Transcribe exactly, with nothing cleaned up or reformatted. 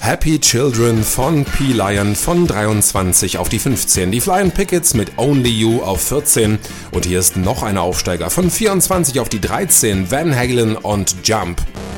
Happy Children von P-Lion von dreiundzwanzig auf die fünfzehn. Die Flying Pickets mit Only You auf vierzehn. Und hier ist noch ein Aufsteiger von vierundzwanzig auf die dreizehn. Van Halen und Jump.